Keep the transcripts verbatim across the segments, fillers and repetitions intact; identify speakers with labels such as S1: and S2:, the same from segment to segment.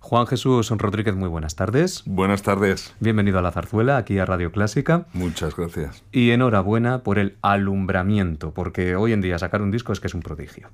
S1: Juan Jesús Rodríguez, muy buenas tardes.
S2: Buenas tardes.
S1: Bienvenido a La Zarzuela, aquí a Radio Clásica.
S2: Muchas gracias.
S1: Y enhorabuena por el alumbramiento, porque hoy en día sacar un disco es que es un prodigio.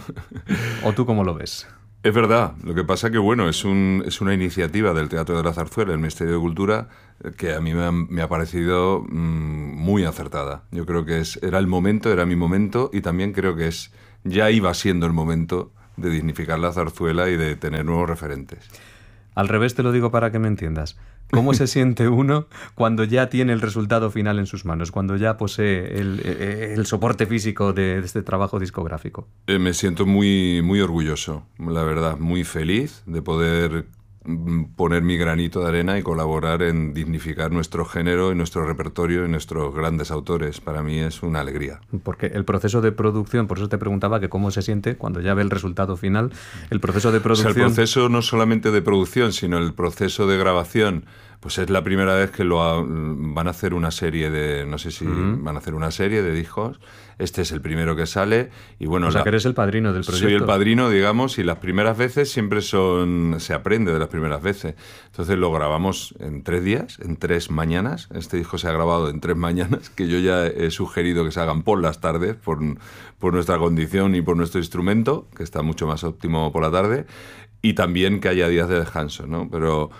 S1: ¿O tú cómo lo ves?
S2: Es verdad, lo que pasa que bueno, es, un, es una iniciativa del Teatro de la Zarzuela, el Ministerio de Cultura, que a mí me ha, me ha parecido mmm, muy acertada. Yo creo que es, era el momento, era mi momento, y también creo que es ya iba siendo el momento de dignificar la zarzuela y de tener nuevos referentes.
S1: Al revés te lo digo para que me entiendas. ¿Cómo se siente uno cuando ya tiene el resultado final en sus manos, cuando ya posee el, el soporte físico de, de este trabajo discográfico?
S2: Eh, me siento muy, muy orgulloso, la verdad, muy feliz de poder poner mi granito de arena y colaborar en dignificar nuestro género y nuestro repertorio y nuestros grandes autores. Para mí es una alegría.
S1: Porque el proceso de producción, por eso te preguntaba que cómo se siente cuando ya ve el resultado final, el proceso de producción...
S2: O sea, el proceso no solamente de producción, sino el proceso de grabación. Pues es la primera vez que lo ha, van a hacer una serie de, no sé si uh-huh. van a hacer una serie de discos. Este es el primero que sale y bueno.
S1: O sea,
S2: la,
S1: que eres el padrino del proyecto.
S2: Soy el padrino, digamos, y las primeras veces siempre son, se aprende de las primeras veces. Entonces lo grabamos en tres días, en tres mañanas. Este disco se ha grabado en tres mañanas, que yo ya he sugerido que se hagan por las tardes, por, por nuestra condición y por nuestro instrumento, que está mucho más óptimo por la tarde, y también que haya días de descanso, ¿no? Pero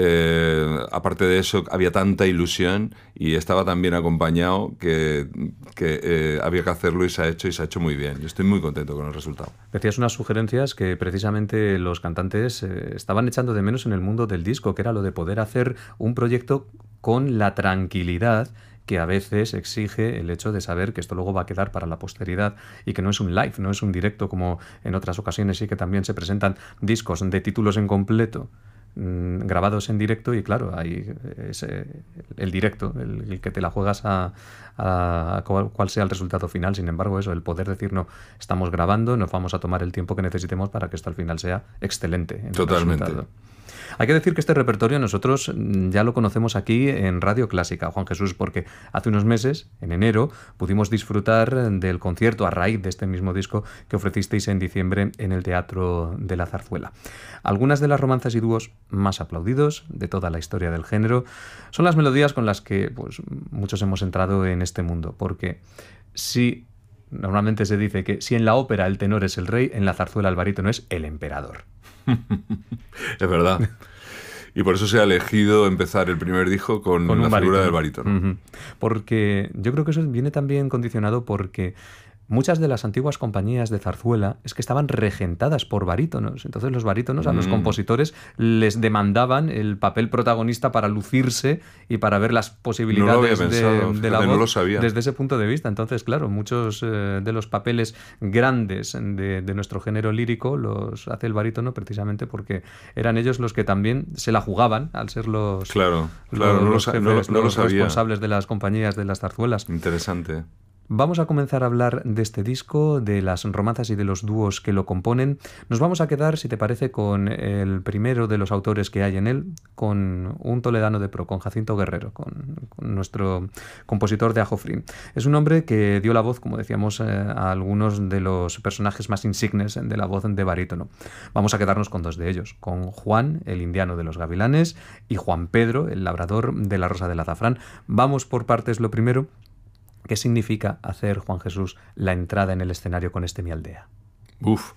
S2: Eh, aparte de eso, había tanta ilusión y estaba tan bien acompañado que, que eh, había que hacerlo y se ha hecho y se ha hecho muy bien. Yo estoy muy contento con el resultado.
S1: Decías unas sugerencias que precisamente los cantantes eh, estaban echando de menos en el mundo del disco, que era lo de poder hacer un proyecto con la tranquilidad que a veces exige el hecho de saber que esto luego va a quedar para la posteridad y que no es un live, no es un directo como en otras ocasiones, y que también se presentan discos de títulos en completo grabados en directo, y claro, hay ese, el directo, el, el que te la juegas a, a, a cuál, cuál sea el resultado final. Sin embargo, eso, el poder decir, no, estamos grabando, nos vamos a tomar el tiempo que necesitemos para que esto al final sea excelente.
S2: Totalmente.
S1: Hay que decir que este repertorio nosotros ya lo conocemos aquí en Radio Clásica, Juan Jesús, porque hace unos meses, en enero, pudimos disfrutar del concierto a raíz de este mismo disco que ofrecisteis en diciembre en el Teatro de la Zarzuela. Algunas de las romanzas y dúos más aplaudidos de toda la historia del género son las melodías con las que pues, muchos hemos entrado en este mundo, porque si normalmente se dice que si en la ópera el tenor es el rey, en la zarzuela el barítono es el emperador.
S2: Es verdad. Y por eso se ha elegido empezar el primer disco con, con la figura barítono. del barítono.
S1: Uh-huh. Porque yo creo que eso viene también condicionado porque muchas de las antiguas compañías de zarzuela es que estaban regentadas por barítonos. Entonces los barítonos a los mm. compositores les demandaban el papel protagonista para lucirse y para ver las posibilidades
S2: no pensado,
S1: de, de la voz
S2: no lo sabía.
S1: desde ese punto de vista. Entonces, claro, muchos eh, de los papeles grandes de, de nuestro género lírico los hace el barítono precisamente porque eran ellos los que también se la jugaban al ser los,
S2: claro, claro,
S1: los,
S2: no
S1: los,
S2: lo,
S1: jefes,
S2: no, no
S1: los
S2: lo sabía.
S1: responsables de las compañías de las zarzuelas.
S2: Interesante.
S1: Vamos a comenzar a hablar de este disco, de las romanzas y de los dúos que lo componen. Nos vamos a quedar, si te parece, con el primero de los autores que hay en él, con un toledano de pro, con Jacinto Guerrero, con, con nuestro compositor de Ajofrín. Es un hombre que dio la voz, como decíamos, eh, a algunos de los personajes más insignes de la voz de barítono. Vamos a quedarnos con dos de ellos, con Juan, el indiano de los gavilanes, y Juan Pedro, el labrador de la Rosa del Azafrán. Vamos por partes. Lo primero, ¿qué significa hacer, Juan Jesús, la entrada en el escenario con este Mi Aldea?
S2: Uf,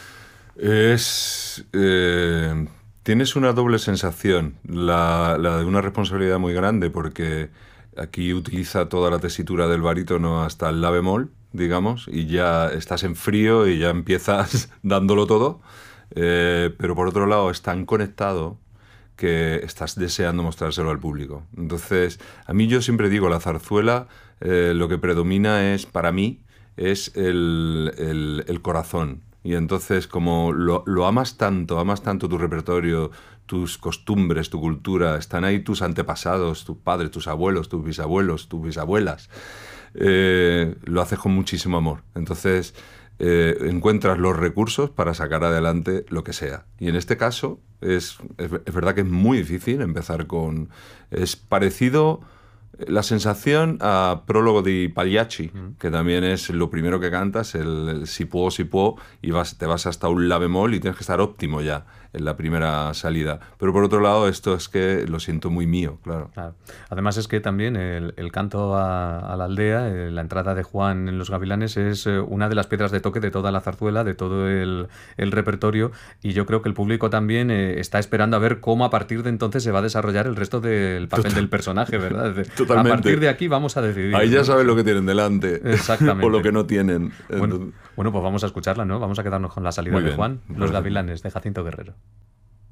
S2: es... Eh, tienes una doble sensación, la, la de una responsabilidad muy grande, porque aquí utiliza toda la tesitura del barítono hasta el la bemol, digamos, y ya estás en frío y ya empiezas dándolo todo, eh, pero por otro lado es tan conectado que estás deseando mostrárselo al público. Entonces, a mí yo siempre digo, la zarzuela eh, lo que predomina es, para mí, es el, el, el corazón. Y entonces, como lo, lo amas tanto, amas tanto tu repertorio, tus costumbres, tu cultura, están ahí tus antepasados, tus padres, tus abuelos, tus bisabuelos, tus bisabuelas, eh, lo haces con muchísimo amor. Entonces, eh, encuentras los recursos para sacar adelante lo que sea. Y en este caso, es, es, es verdad que es muy difícil empezar con... Es parecido La sensación a prólogo de Pagliacci,
S1: Mm.
S2: que también es lo primero que cantas, el, el si puedo, si puedo, y vas, te vas hasta un la bemol y tienes que estar óptimo ya en la primera salida. Pero por otro lado, esto es que lo siento muy mío, claro.
S1: Claro. Además es que también el, el canto a, a la aldea, eh, la entrada de Juan en Los Gavilanes es eh, una de las piedras de toque de toda la zarzuela, de todo el, el repertorio, y yo creo que el público también eh, está esperando a ver cómo a partir de entonces se va a desarrollar el resto del papel
S2: Total.
S1: del personaje, ¿verdad? De-
S2: Totalmente.
S1: A partir de aquí vamos a decidir.
S2: Ahí ya
S1: ¿no?
S2: saben lo que tienen delante.
S1: Exactamente.
S2: O lo que no tienen.
S1: Bueno,
S2: Entonces-
S1: bueno, pues vamos a escucharla, ¿no? Vamos a quedarnos con la salida
S2: Muy
S1: de
S2: bien,
S1: Juan,
S2: me
S1: Los
S2: parece
S1: Gavilanes, de Jacinto Guerrero.